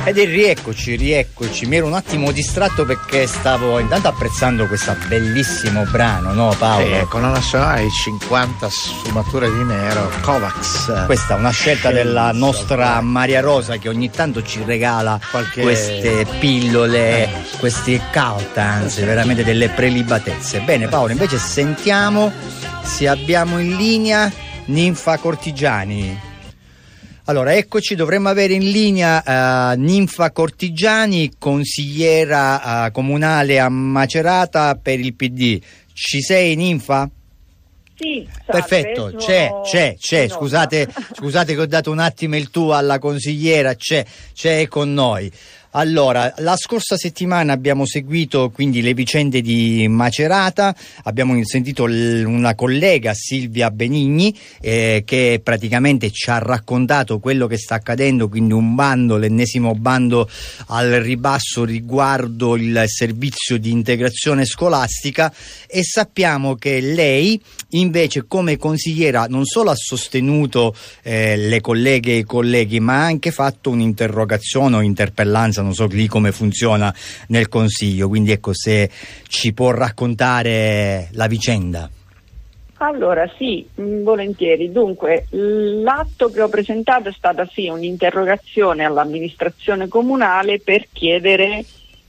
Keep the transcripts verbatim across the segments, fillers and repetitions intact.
Ed è rieccoci, rieccoci. Mi ero un attimo distratto perché stavo intanto apprezzando questo bellissimo brano, no Paolo? Eh, con la nazionale cinquanta sfumature di nero, Kovacs. Questa è una scelta della nostra Maria Rosa, che ogni tanto ci regala qualche... queste pillole, eh. questi cautans, veramente delle prelibatezze. Bene Paolo, invece sentiamo se abbiamo in linea Ninfa Cortigiani. Allora, eccoci, dovremmo avere in linea uh, Ninfa Cortigiani, consigliera uh, comunale a Macerata per il P D. Ci sei, Ninfa? Sì, salve, perfetto, sono... c'è, c'è, c'è, scusate, scusate che ho dato un attimo il tu alla consigliera, c'è, c'è con noi. Allora, la scorsa settimana abbiamo seguito quindi le vicende di Macerata, abbiamo sentito l- una collega, Silvia Benigni, eh, che praticamente ci ha raccontato quello che sta accadendo, quindi un bando, l'ennesimo bando al ribasso riguardo il servizio di integrazione scolastica, e sappiamo che lei invece come consigliera non solo ha sostenuto eh, le colleghe e i colleghi, ma ha anche fatto un'interrogazione o interpellanza, non so lì come funziona nel Consiglio, quindi ecco, se ci può raccontare la vicenda. Allora sì, volentieri. Dunque, l'atto che ho presentato è stata sì un'interrogazione all'amministrazione comunale per chiedere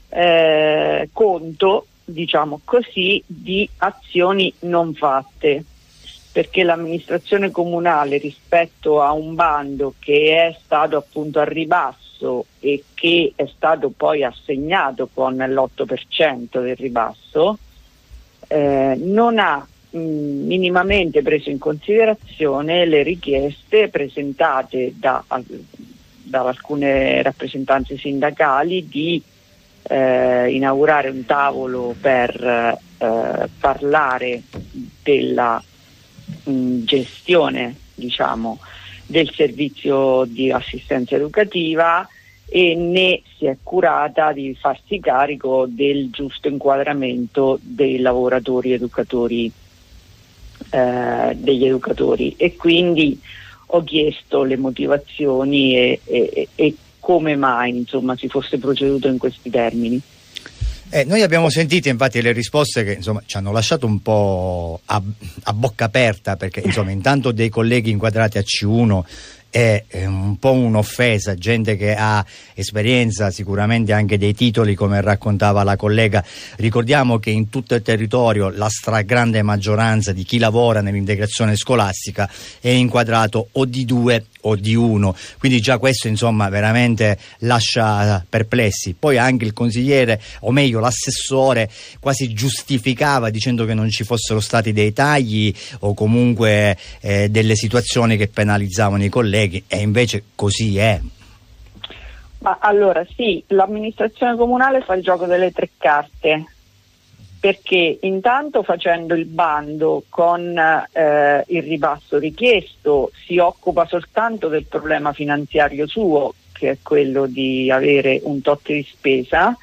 eh, conto, diciamo così, di azioni non fatte, perché l'amministrazione comunale rispetto a un bando che è stato appunto al ribasso e che è stato poi assegnato con l'otto per cento del ribasso, eh, non ha mh, minimamente preso in considerazione le richieste presentate da, da alcune rappresentanze sindacali di eh, inaugurare un tavolo per eh, parlare della mh, gestione, diciamo, del servizio di assistenza educativa, e né si è curata di farsi carico del giusto inquadramento dei lavoratori educatori, eh, degli educatori, e quindi ho chiesto le motivazioni e, e, e come mai insomma si fosse proceduto in questi termini. Eh, noi abbiamo sentito infatti le risposte che insomma ci hanno lasciato un po' a, a bocca aperta, perché insomma intanto dei colleghi inquadrati a C uno è un po' un'offesa, gente che ha esperienza, sicuramente anche dei titoli, come raccontava la collega. Ricordiamo che in tutto il territorio la stragrande maggioranza di chi lavora nell'integrazione scolastica è inquadrato o D due o D uno, quindi già questo insomma veramente lascia perplessi. Poi anche il consigliere, o meglio l'assessore, quasi giustificava dicendo che non ci fossero stati dei tagli o comunque eh, delle situazioni che penalizzavano i colleghi, e invece così è. Ma allora sì, l'amministrazione comunale fa il gioco delle tre carte, perché intanto facendo il bando con eh, il ribasso richiesto si occupa soltanto del problema finanziario suo, che è quello di avere un tot di spesa,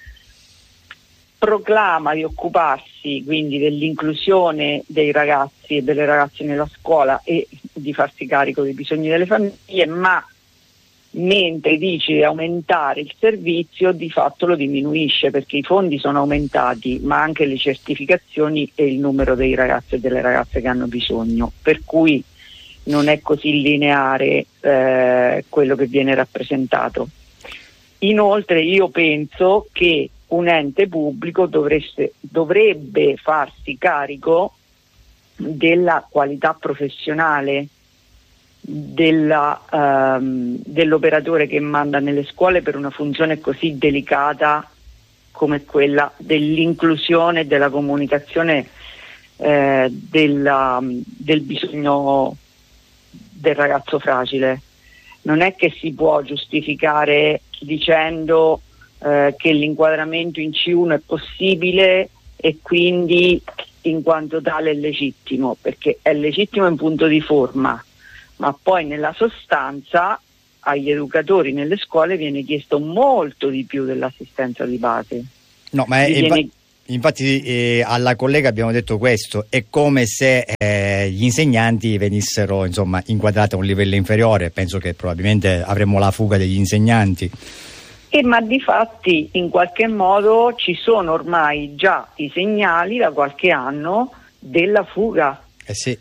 proclama di occuparsi quindi dell'inclusione dei ragazzi e delle ragazze nella scuola e di farsi carico dei bisogni delle famiglie, ma mentre dice di aumentare il servizio di fatto lo diminuisce, perché i fondi sono aumentati ma anche le certificazioni e il numero dei ragazzi e delle ragazze che hanno bisogno, per cui non è così lineare eh, quello che viene rappresentato. Inoltre io penso che un ente pubblico dovreste, dovrebbe farsi carico della qualità professionale della, um, dell'operatore che manda nelle scuole per una funzione così delicata come quella dell'inclusione e della comunicazione eh, della, del bisogno del ragazzo fragile. Non è che si può giustificare dicendo eh, che l'inquadramento in C uno è possibile e quindi in quanto tale è legittimo, perché è legittimo in punto di forma, ma poi nella sostanza agli educatori nelle scuole viene chiesto molto di più dell'assistenza di base. No, ma è, viene... infa- infatti eh, alla collega abbiamo detto questo, è come se eh, gli insegnanti venissero insomma inquadrati a un livello inferiore. Penso che probabilmente avremmo la fuga degli insegnanti. E ma di fatti in qualche modo ci sono ormai già i segnali da qualche anno della fuga eh sì.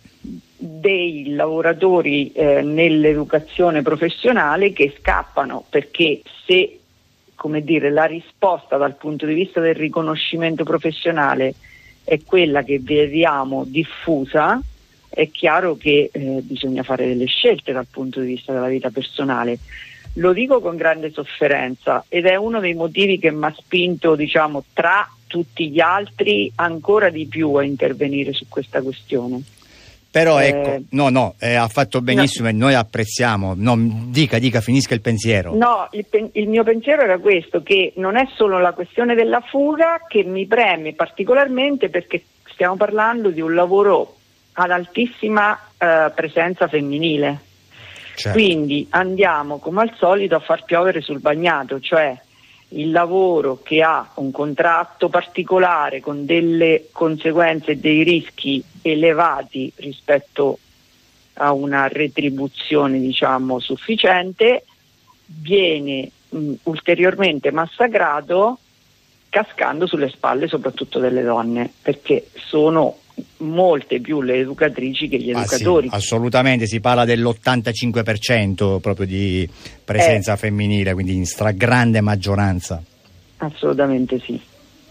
dei lavoratori eh, nell'educazione professionale, che scappano, perché se, come dire, la risposta dal punto di vista del riconoscimento professionale è quella che vediamo diffusa, è chiaro che eh, bisogna fare delle scelte dal punto di vista della vita personale. Lo dico con grande sofferenza ed è uno dei motivi che mi ha spinto, diciamo, tra tutti gli altri, ancora di più a intervenire su questa questione. Però eh, ecco, no, no, eh, ha fatto benissimo, no. E noi apprezziamo. No, dica, dica, finisca il pensiero. No, il, il mio pensiero era questo, che non è solo la questione della fuga che mi preme particolarmente, perché stiamo parlando di un lavoro ad altissima eh, presenza femminile. Certo. Quindi andiamo come al solito a far piovere sul bagnato, cioè il lavoro che ha un contratto particolare con delle conseguenze e dei rischi elevati rispetto a una retribuzione, diciamo, sufficiente, viene mh, ulteriormente massacrato, cascando sulle spalle soprattutto delle donne, perché sono molte più le educatrici che gli educatori. Ah, sì, assolutamente, si parla dell'ottantacinque per cento proprio di presenza eh, femminile, quindi in stragrande maggioranza. Assolutamente sì,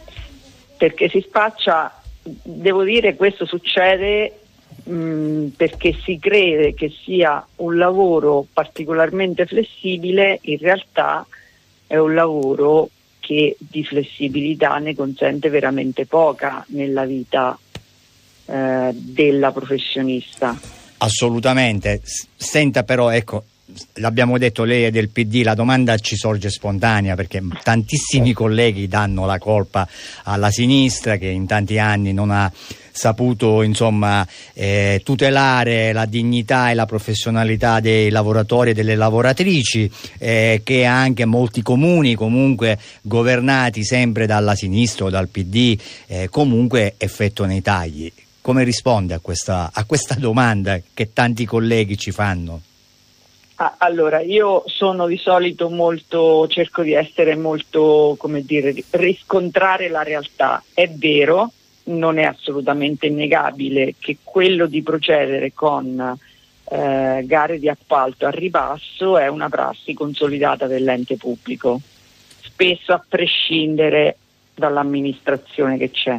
perché si spaccia, devo dire, questo succede mh, perché si crede che sia un lavoro particolarmente flessibile, in realtà è un lavoro che di flessibilità ne consente veramente poca nella vita eh, della professionista. Assolutamente. Senta però, ecco, l'abbiamo detto, lei è del P D, la domanda ci sorge spontanea perché tantissimi colleghi danno la colpa alla sinistra che in tanti anni non ha saputo, insomma, eh, tutelare la dignità e la professionalità dei lavoratori e delle lavoratrici, eh, che anche molti comuni comunque governati sempre dalla sinistra o dal P D eh, comunque effettuano i tagli. Come risponde a questa, a questa domanda che tanti colleghi ci fanno? Ah, allora, io sono di solito molto, cerco di essere molto, come dire, riscontrare la realtà. È vero, non è assolutamente innegabile che quello di procedere con eh, gare di appalto a ribasso è una prassi consolidata dell'ente pubblico, spesso a prescindere dall'amministrazione che c'è.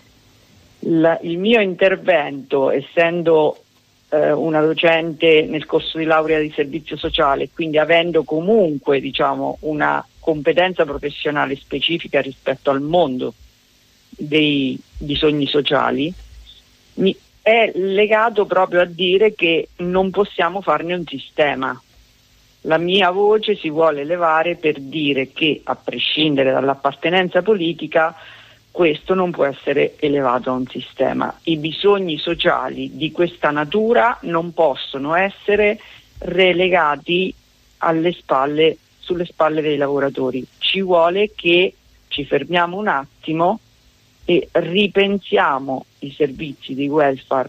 La, il mio intervento, essendo una docente nel corso di laurea di servizio sociale, quindi avendo comunque, diciamo, una competenza professionale specifica rispetto al mondo dei bisogni sociali, mi è legato proprio a dire che non possiamo farne un sistema. La mia voce si vuole levare per dire che, a prescindere dall'appartenenza politica, questo non può essere elevato a un sistema. I bisogni sociali di questa natura non possono essere relegati alle spalle, sulle spalle dei lavoratori. Ci vuole che ci fermiamo un attimo e ripensiamo i servizi di welfare,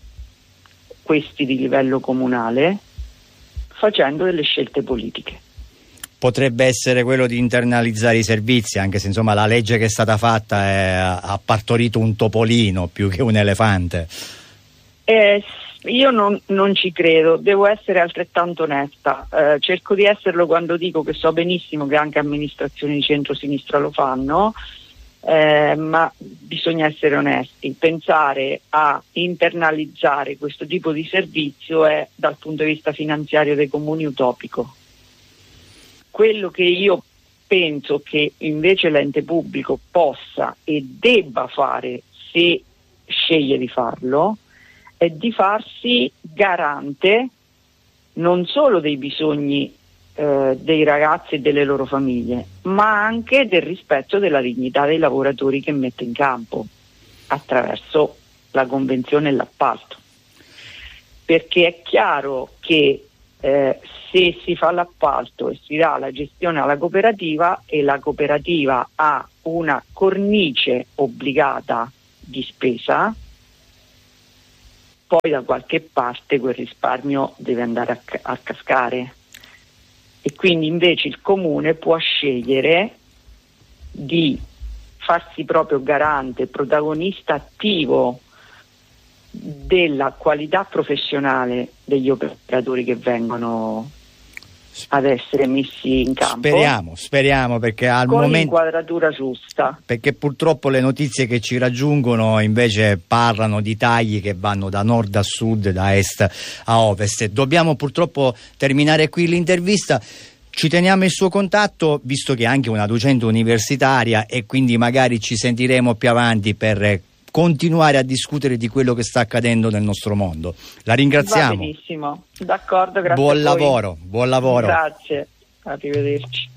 questi di livello comunale, facendo delle scelte politiche. Potrebbe essere quello di internalizzare i servizi, anche se insomma la legge che è stata fatta è, ha partorito un topolino più che un elefante. Eh, io non, non ci credo, devo essere altrettanto onesta, eh, cerco di esserlo quando dico che so benissimo che anche amministrazioni di centro-sinistra lo fanno, eh, ma bisogna essere onesti. Pensare a internalizzare questo tipo di servizio è, dal punto di vista finanziario dei comuni, utopico. Quello che io penso che invece l'ente pubblico possa e debba fare, se sceglie di farlo, è di farsi garante non solo dei bisogni eh, dei ragazzi e delle loro famiglie, ma anche del rispetto della dignità dei lavoratori che mette in campo attraverso la convenzione e l'appalto. Perché è chiaro che Eh, se si fa l'appalto e si dà la gestione alla cooperativa e la cooperativa ha una cornice obbligata di spesa, poi da qualche parte quel risparmio deve andare a, a cascare e quindi invece il comune può scegliere di farsi proprio garante, protagonista attivo della qualità professionale degli operatori che vengono ad essere messi in campo. Speriamo, speriamo, perché al con momento l'inquadratura giusta. Perché purtroppo le notizie che ci raggiungono invece parlano di tagli che vanno da nord a sud, da est a ovest. Dobbiamo purtroppo terminare qui l'intervista. Ci teniamo il suo contatto, visto che è anche una docente universitaria, e quindi magari ci sentiremo più avanti per continuare a discutere di quello che sta accadendo nel nostro mondo. La ringraziamo. Va benissimo, d'accordo, grazie. Buon a voi. lavoro, buon lavoro. Grazie, arrivederci.